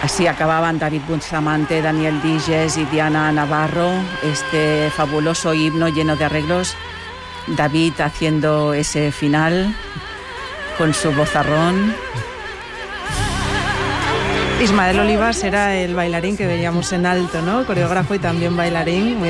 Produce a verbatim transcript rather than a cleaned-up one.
Así acababan David Bustamante, Daniel Diges y Diana Navarro, este fabuloso himno lleno de arreglos. David haciendo ese final con su vozarrón. Ismael Olivas era el bailarín que veíamos en alto, ¿no? Coreógrafo y también bailarín. Muy